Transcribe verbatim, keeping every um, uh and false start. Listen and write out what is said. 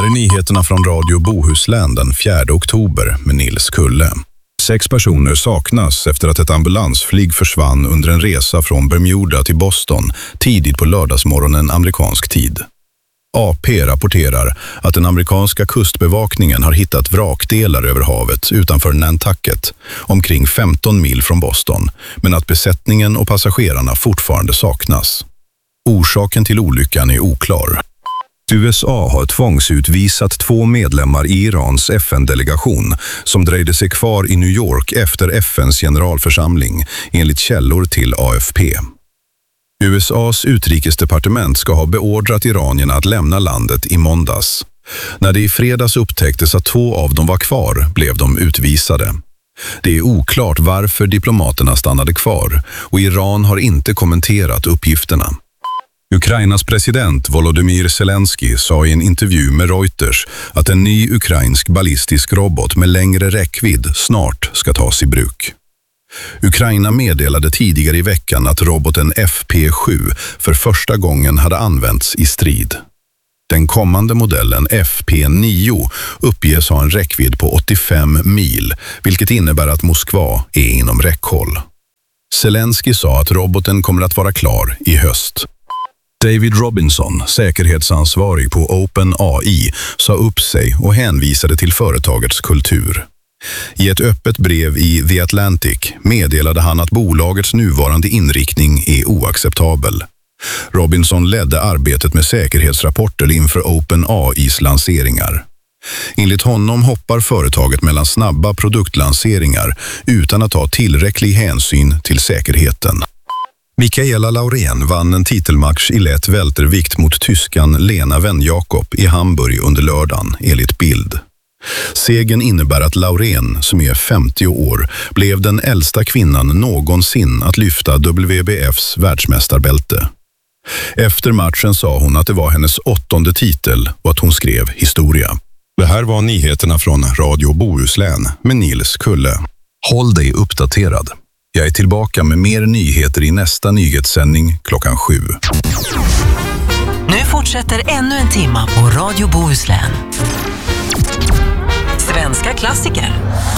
här är nyheterna från Radio Bohuslän den fjärde oktober med Nils Kulle. Sex personer saknas efter att ett ambulansflyg försvann under en resa från Bermuda till Boston tidigt på lördagsmorgonen amerikansk tid. A P rapporterar att den amerikanska kustbevakningen har hittat vrakdelar över havet utanför Nantucket, omkring femton mil från Boston, men att besättningen och passagerarna fortfarande saknas. Orsaken till olyckan är oklar. U S A har tvångsutvisat två medlemmar i Irans F N-delegation som dröjde sig kvar i New York efter F N:s generalförsamling, enligt källor till A F P. U S A:s utrikesdepartement ska ha beordrat iranierna att lämna landet i måndags. När det i fredags upptäcktes att två av dem var kvar blev de utvisade. Det är oklart varför diplomaterna stannade kvar och Iran har inte kommenterat uppgifterna. Ukrainas president Volodymyr Zelensky sa i en intervju med Reuters att en ny ukrainsk ballistisk robot med längre räckvidd snart ska tas i bruk. Ukraina meddelade tidigare i veckan att roboten F P sju för första gången hade använts i strid. Den kommande modellen F P nio uppges ha en räckvidd på åttiofem mil, vilket innebär att Moskva är inom räckhåll. Zelensky sa att roboten kommer att vara klar i höst. David Robinson, säkerhetsansvarig på OpenAI, sa upp sig och hänvisade till företagets kultur. I ett öppet brev i The Atlantic meddelade han att bolagets nuvarande inriktning är oacceptabel. Robinson ledde arbetet med säkerhetsrapporter inför OpenAIs lanseringar. Enligt honom hoppar företaget mellan snabba produktlanseringar utan att ta tillräcklig hänsyn till säkerheten. Mikaela Laurén vann en titelmatch i lätt vältervikt mot tyskan Lena Wenjakob i Hamburg under lördagen, enligt Bild. Segern innebär att Laurén, som är femtio år, blev den äldsta kvinnan någonsin att lyfta W B F:s världsmästarbälte. Efter matchen sa hon att det var hennes åttonde titel och att hon skrev historia. Det här var nyheterna från Radio Bohuslän med Nils Kulle. Håll dig uppdaterad. Jag är tillbaka med mer nyheter i nästa nyhetssändning klockan sju. Nu fortsätter ännu en timma på Radio Bohuslän. Svenska klassiker.